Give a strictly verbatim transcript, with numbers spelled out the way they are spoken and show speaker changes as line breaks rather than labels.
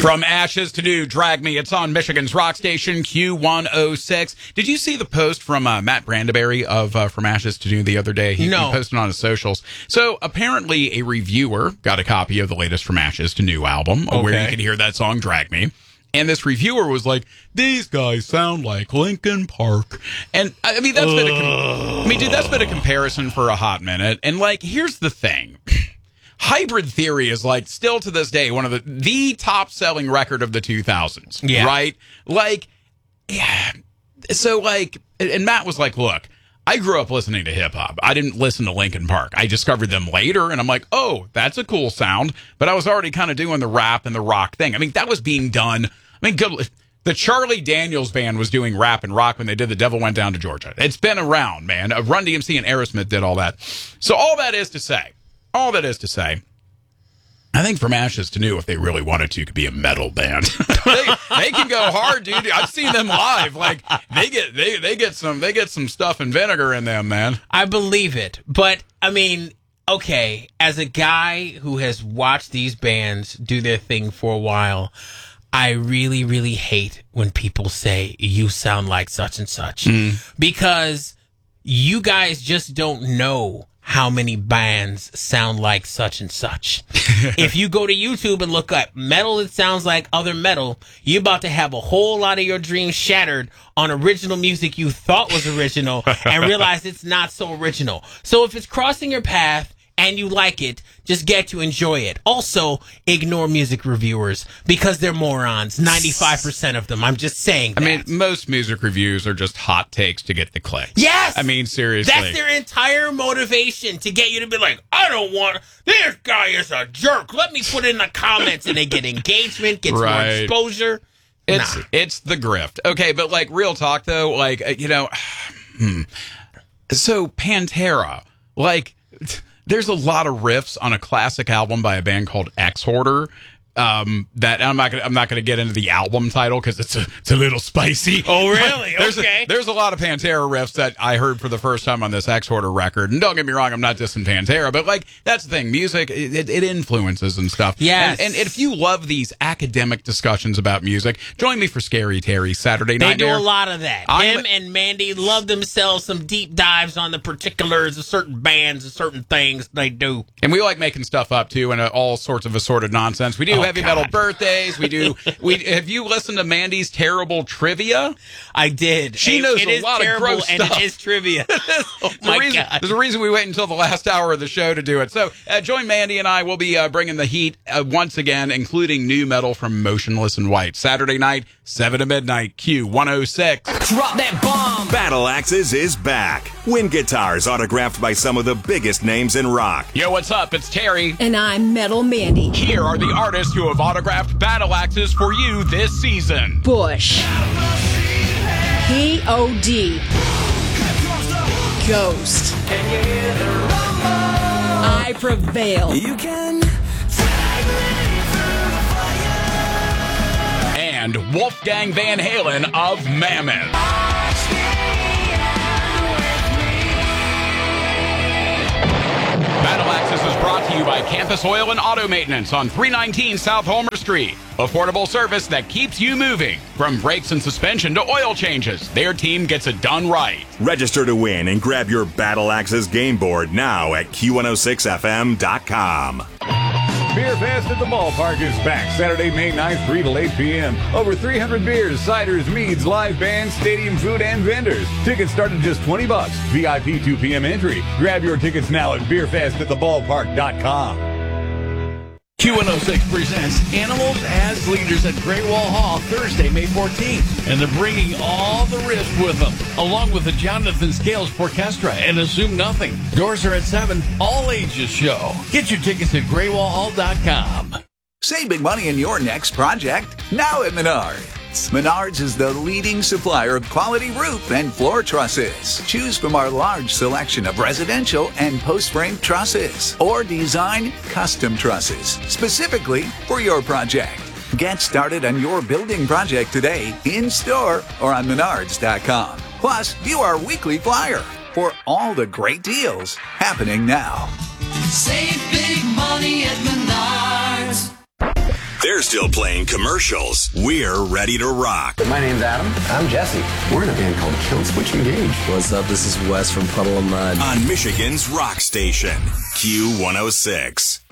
From Ashes to New, Drag Me. It's on Michigan's rock station, Q one oh six. Did you see the post from uh, Matt Brandeberry of uh, From Ashes to New the other day? He,
no.
he posted on his socials. So apparently a reviewer got a copy of the latest From Ashes to New album,
okay.
where you can hear that song, Drag Me. And this reviewer was like, these guys sound like Linkin Park. And I mean, that's been a, com- I mean, dude, that's been a comparison for a hot minute. And like, here's the thing. Hybrid Theory is like still to this day one of the the top selling record of the two thousands.
Yeah.
Right? Like, yeah. So like, and Matt was like, look, I grew up listening to hip hop. I didn't listen to Linkin Park. I discovered them later, and I'm like, oh, that's a cool sound. But I was already kind of doing the rap and the rock thing. I mean, that was being done. I mean, good. The Charlie Daniels Band was doing rap and rock when they did The Devil Went Down to Georgia. It's been around, man. Run D M C and Aerosmith did all that. So all that is to say, all that is to say, I think From Ashes to New, if they really wanted to, could be a metal band. they, they can go hard, dude. I've seen them live. Like they get they they get some they get some stuff and vinegar in them, man.
I believe it, but I mean, okay, as a guy who has watched these bands do their thing for a while, I really, really hate when people say you sound like such and such mm. because you guys just don't know how many bands sound like such and such. If you go to YouTube and look up metal that sounds like other metal, you're about to have a whole lot of your dreams shattered on original music you thought was original and realize it's not so original. So if it's crossing your path and you like it, just get to enjoy it. Also, ignore music reviewers because they're morons. ninety-five percent of them. I'm just saying that.
I mean, most music reviews are just hot takes to get the clicks.
Yes!
I mean, seriously.
That's their entire motivation, to get you to be like, I don't want, this guy is a jerk. Let me put it in the comments. And they get engagement, gets
right.
more exposure.
It's,
nah.
it's the grift. Okay, but like, real talk, though, like, you know, hmm. So Pantera, like... There's a lot of riffs on a classic album by a band called Exhorder. Um, that I'm not gonna I'm not gonna get into the album title because it's a it's a little spicy.
Oh, really?
there's
okay.
A, there's a lot of Pantera riffs that I heard for the first time on this Exhorder record. And don't get me wrong, I'm not dissing Pantera, but like that's the thing, music it, it influences and stuff.
Yes.
And, and if you love these academic discussions about music, join me for Scary Terry Saturday
they
night.
They do
there.
a lot of that.
I'm,
Him and Mandy love themselves some deep dives on the particulars of certain bands and certain things they do.
And we like making stuff up too, and uh, all sorts of assorted nonsense. We do
oh,
heavy
God.
metal birthdays. We do. We have you listened to Mandy's terrible trivia?
I did.
She
it,
knows
it
a
is
lot
terrible,
of gross
and
stuff.
it is trivia. Oh my
reason,
God!
There's a reason we wait until the last hour of the show to do it. So uh, join Mandy and I. We'll be uh, bringing the heat uh, once again, including new metal from Motionless in White. Saturday night, seven to midnight. Q one oh six.
Drop that bomb.
Battle Axes is back. Wind guitars autographed by some of the biggest names in rock.
Yo, what's up? It's Terry.
And I'm Metal Mandy.
Here are the artists who have autographed Battle Axes for you this season.
Bush. P O D. Ghost. I Prevail.
You can
and Wolfgang Van Halen of Mammoth. Battle Axes is brought to you by Campus Oil and Auto Maintenance on three nineteen South Homer Street. Affordable service that keeps you moving. From brakes and suspension to oil changes, their team gets it done right.
Register to win and grab your Battle Axes game board now at Q one oh six F M dot com.
Beer Fest at the Ballpark is back Saturday, May ninth, three to eight p.m. Over three hundred beers, ciders, meads, live bands, stadium food, and vendors. Tickets start at just twenty bucks. V I P two p.m. entry. Grab your tickets now at beer fest at the ballpark dot com.
Q one oh six presents Animals as Leaders at Great Wall Hall Thursday, May fourteenth. And they're bringing all the riffs with them, along with the Jonathan Scales Orchestra and Assume Nothing. Doors are at seven, all ages show. Get your tickets at great wall hall dot com.
Save big money in your next project now at Menards. Menards is the leading supplier of quality roof and floor trusses. Choose from our large selection of residential and post-frame trusses, or design custom trusses specifically for your project. Get started on your building project today, in-store or on menards dot com. Plus, view our weekly flyer for all the great deals happening now.
save big money at Menards.
They're still playing commercials. We're ready to rock.
My name's Adam. I'm Jesse. We're in a band called Kill Switch Engage.
What's up? This is Wes from Puddle of Mud.
On Michigan's rock station, Q one oh six.